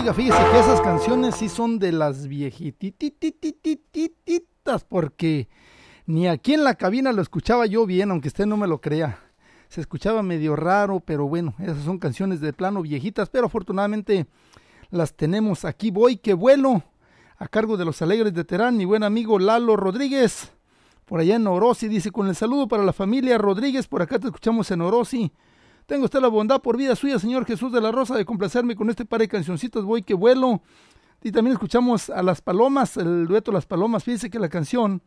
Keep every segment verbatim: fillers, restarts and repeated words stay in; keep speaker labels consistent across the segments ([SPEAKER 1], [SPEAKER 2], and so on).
[SPEAKER 1] Oiga, fíjese que esas canciones sí son de las viejititititititas, porque ni aquí en la cabina lo escuchaba yo bien, aunque usted no me lo crea. Se escuchaba medio raro, pero bueno, esas son canciones de plano viejitas, pero afortunadamente las tenemos aquí. Voy que vuelo, a cargo de los Alegres de Terán, mi buen amigo Lalo Rodríguez, por allá en Orosi, dice: con el saludo para la familia Rodríguez, por acá te escuchamos en Orosi. Tengo usted la bondad por vida suya, Señor Jesús de la Rosa, de complacerme con este par de cancioncitas, Voy que vuelo. Y también escuchamos a Las Palomas, el dueto Las Palomas. Fíjese que la canción,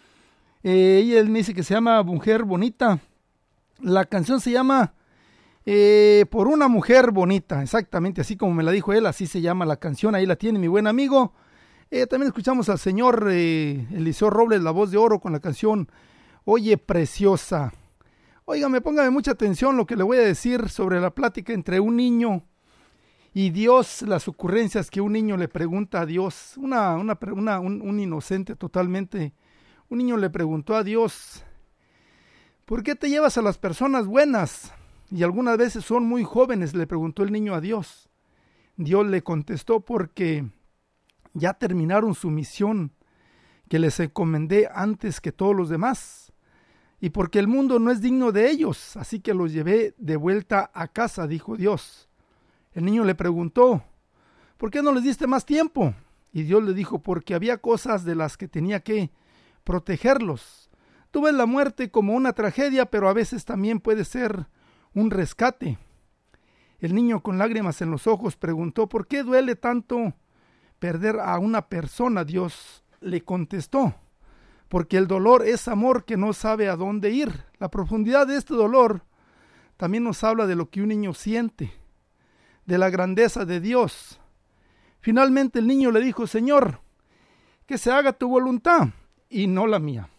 [SPEAKER 1] eh, ella él me dice que se llama Mujer Bonita. La canción se llama eh, Por una Mujer Bonita, exactamente así como me la dijo él, así se llama la canción, ahí la tiene mi buen amigo. Eh, también escuchamos al señor eh, Eliseo Robles, la voz de oro, con la canción Oye Preciosa. Óigame, póngame mucha atención lo que le voy a decir sobre la plática entre un niño y Dios, las ocurrencias que un niño le pregunta a Dios. Una, una, una, un, un inocente totalmente, un niño le preguntó a Dios: ¿por qué te llevas a las personas buenas? Y algunas veces son muy jóvenes, le preguntó el niño a Dios. Dios le contestó: porque ya terminaron su misión que les encomendé antes que todos los demás. Y porque el mundo no es digno de ellos, así que los llevé de vuelta a casa, dijo Dios. El niño le preguntó: ¿por qué no les diste más tiempo? Y Dios le dijo: porque había cosas de las que tenía que protegerlos. Tú ves la muerte como una tragedia, pero a veces también puede ser un rescate. El niño, con lágrimas en los ojos, preguntó: ¿por qué duele tanto perder a una persona? Dios le contestó: porque el dolor es amor que no sabe a dónde ir. La profundidad de este dolor también nos habla de lo que un niño siente, de la grandeza de Dios. Finalmente el niño le dijo: Señor, que se haga tu voluntad y no la mía.